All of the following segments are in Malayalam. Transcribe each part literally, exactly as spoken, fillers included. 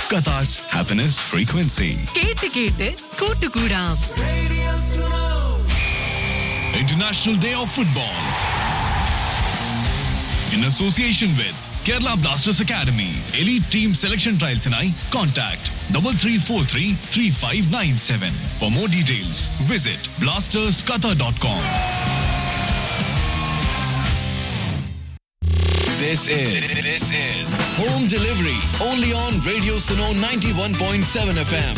Qatar's happiness frequency. കേട്ട് കേട്ട് കൂട്ടുകൂടാം. International Day of Football. In association with Kerala Blasters Academy. Elite Team Selection Trials and I contact double three four three three five nine seven. For more details, visit blasters qatar dot com. This is this is Home Delivery only on Radio Suno ninety-one point seven F M.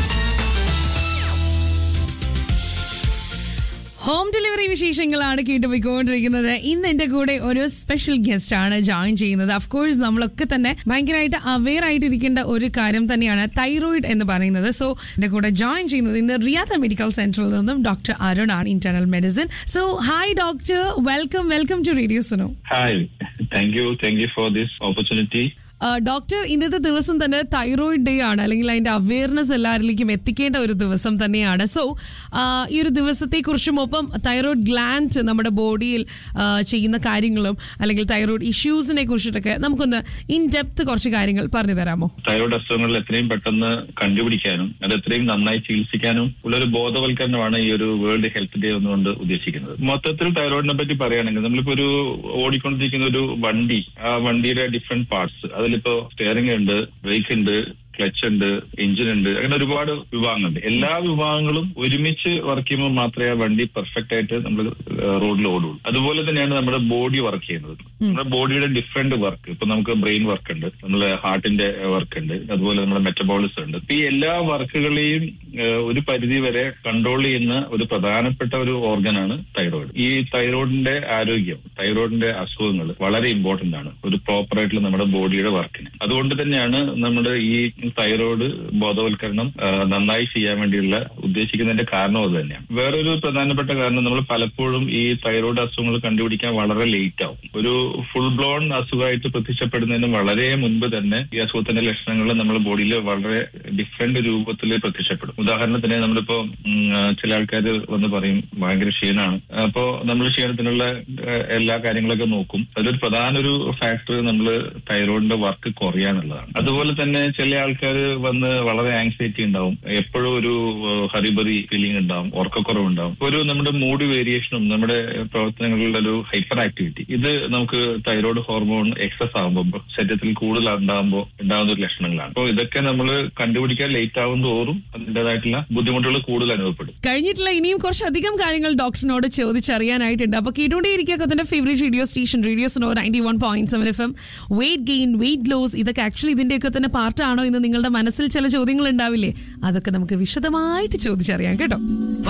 Home delivery വിശേഷങ്ങളാണ് കേട്ടുപോയിക്കൊണ്ടിരിക്കുന്നത്. ഇന്ന് എന്റെ കൂടെ ഒരു സ്പെഷ്യൽ ഗസ്റ്റ് ആണ് ജോയിൻ ചെയ്യുന്നത്. അഫ്കോഴ്സ് നമ്മളൊക്കെ തന്നെ ഭയങ്കരമായിട്ട് അവെയർ ആയിട്ടിരിക്കേണ്ട ഒരു കാര്യം തന്നെയാണ് തൈറോയിഡ് എന്ന് പറയുന്നത്. സോ എന്റെ കൂടെ ജോയിൻ ചെയ്യുന്നത് ഇന്ന് റിയാദ മെഡിക്കൽ സെന്ററിൽ നിന്നും ഡോക്ടർ അരുൺ ആണ്, internal medicine. So hi doctor, welcome welcome to radio Suno. Hi, thank you thank you for this opportunity. Doctor, ഇന്നത്തെ ദിവസം തന്നെ തൈറോയിഡ് ഡേ ആണ്, അല്ലെങ്കിൽ അതിന്റെ അവയർനെസ് എല്ലാവരിലേക്കും എത്തിക്കേണ്ട ഒരു ദിവസം തന്നെയാണ്. സോ ഈ ഒരു ദിവസത്തെ കുറിച്ചും ഒപ്പം തൈറോയിഡ് ഗ്ലാൻഡ് നമ്മുടെ ബോഡിയിൽ ചെയ്യുന്ന കാര്യങ്ങളും അല്ലെങ്കിൽ തൈറോയിഡ് ഇഷ്യൂസിനെ കുറിച്ചിട്ടൊക്കെ നമുക്കൊന്ന് ഇൻ ഡെപ്ത് കുറച്ച് കാര്യങ്ങൾ പറഞ്ഞു തരാമോ? തൈറോയിഡ് അസുഖങ്ങൾ എത്രയും പെട്ടെന്ന് കണ്ടുപിടിക്കാനും അത് എത്രയും നന്നായി ചികിത്സിക്കാനും ഉള്ളൊരു ബോധവൽക്കരണമാണ് ഈ ഒരു വേൾഡ് ഹെൽത്ത് ഡേ എന്നുകൊണ്ട് ഉദ്ദേശിക്കുന്നത്. മൊത്തത്തിൽ തൈറോയിഡിനെ പറ്റി പറയുകയാണെങ്കിൽ നമ്മളിപ്പോ ഒരു ഓടിക്കൊണ്ടിരിക്കുന്ന ഒരു വണ്ടി, ആ വണ്ടിയുടെ ഡിഫറെന്റ് പാർട്സ്, അതിലിപ്പോ സ്റ്റിയറിംഗ് ഉണ്ട്, ബ്രേക്ക് ഉണ്ട്, ക്ലച്ച് ഉണ്ട്, എഞ്ചിൻ ഉണ്ട്, അങ്ങനെ ഒരുപാട് വിഭാഗങ്ങളുണ്ട്. എല്ലാ വിഭാഗങ്ങളും ഒരുമിച്ച് വർക്ക് ചെയ്യുമ്പോൾ മാത്രമേ ആ വണ്ടി പെർഫെക്റ്റ് ആയിട്ട് നമ്മൾ റോഡിൽ ഓടുള്ളൂ. അതുപോലെ തന്നെയാണ് നമ്മുടെ ബോഡി വർക്ക് ചെയ്യുന്നത്. നമ്മുടെ ബോഡിയുടെ ഡിഫറെന്റ് വർക്ക്, ഇപ്പൊ നമുക്ക് ബ്രെയിൻ വർക്ക് ഉണ്ട്, നമ്മുടെ ഹാർട്ടിന്റെ വർക്ക് ഉണ്ട്, അതുപോലെ നമ്മുടെ മെറ്റബോളിസം ഉണ്ട്. ഈ എല്ലാ വർക്കുകളെയും ഒരു പരിധി വരെ കൺട്രോൾ ചെയ്യുന്ന ഒരു പ്രധാനപ്പെട്ട ഒരു ഓർഗനാണ് തൈറോയിഡ്. ഈ തൈറോയിഡിന്റെ ആരോഗ്യം, തൈറോയിഡിന്റെ അസുഖങ്ങൾ വളരെ ഇമ്പോർട്ടന്റ് ആണ് ഒരു പ്രോപ്പർ ആയിട്ടുള്ള നമ്മുടെ ബോഡിയുടെ വർക്കിന്. അതുകൊണ്ട് തന്നെയാണ് നമ്മുടെ ഈ തൈറോയിഡ് ബോധവൽക്കരണം നന്നായി ചെയ്യാൻ വേണ്ടിയുള്ള ഉദ്ദേശിക്കുന്നതിന്റെ കാരണം അത് തന്നെയാണ്. വേറൊരു പ്രധാനപ്പെട്ട കാരണം, നമ്മൾ പലപ്പോഴും ഈ തൈറോയിഡ് അസുഖങ്ങൾ കണ്ടുപിടിക്കാൻ വളരെ ലേറ്റ് ആവും. ഒരു ഫുൾ ബ്ലോൺ അസുഖമായിട്ട് പ്രത്യക്ഷപ്പെടുന്നതിന് വളരെ മുൻപ് തന്നെ ഈ അസുഖത്തിന്റെ ലക്ഷണങ്ങൾ നമ്മുടെ ബോഡിയിൽ വളരെ ഡിഫറെന്റ് രൂപത്തിൽ പ്രത്യക്ഷപ്പെടും. ഉദാഹരണത്തിന് നമ്മളിപ്പോ ചില ആൾക്കാർ വന്ന് പറയും ഭയങ്കര ക്ഷീണമാണ്, അപ്പോ നമ്മൾ ക്ഷീണത്തിനുള്ള എല്ലാ കാര്യങ്ങളൊക്കെ നോക്കും. അതിലൊരു പ്രധാന ഒരു ഫാക്ടർ നമ്മൾ തൈറോയിഡിന്റെ വർക്ക് കുറയാന്നുള്ളതാണ്. അതുപോലെ തന്നെ ചില ആൾക്കാർ വന്ന് വളരെ ആങ്സൈറ്റി ഉണ്ടാവും, എപ്പോഴും ഒരു ഹറിബറി ഫീലിംഗ് ഉണ്ടാവും, ഉറക്കക്കുറവ് ഉണ്ടാവും, ഒരു നമ്മുടെ മൂഡ് വേരിയേഷനും നമ്മുടെ പ്രവർത്തനങ്ങളിലുള്ള ഒരു ഹൈപ്പർ ആക്ടിവിറ്റി, ഇത് നമുക്ക് തൈറോയിഡ് ഹോർമോൺ എക്സസ് ആകുമ്പോൾ ശരീരത്തിൽ കൂടുതൽ ഉണ്ടാകുമ്പോൾ ഉണ്ടാകുന്ന ഒരു ലക്ഷണങ്ങളാണ്. അപ്പോൾ ഇതൊക്കെ നമ്മൾ കണ്ടുപിടിക്കാൻ ലേറ്റ് ആവും തോറും അതിൻ്റെതായിട്ടുള്ള ബുദ്ധിമുട്ടുകൾ കൂടുതൽ അനുഭവപ്പെടും. കഴിഞ്ഞിട്ടുള്ള ഇനിയും കുറച്ചധികം കാര്യങ്ങൾ ഡോക്ടറിനോട് ചോദിച്ചറിയാനായിട്ടുണ്ട്. അപ്പൊ കേട്ടോണ്ടേയിരിക്കുക തന്നെ favourite radio station radio Suno ninety one point seven F M. Weight gain, weight loss, ഇതൊക്കെ ആക്ച്വലി ഇതിന്റെയൊക്കെ തന്നെ പാർട്ടാണോ എന്ന് നിങ്ങളുടെ മനസ്സിൽ ചില ചോദ്യങ്ങൾ ഉണ്ടാവില്ലേ? അതൊക്കെ നമുക്ക് വിശദമായിട്ട് ചോദിച്ചറിയാം കേട്ടോ.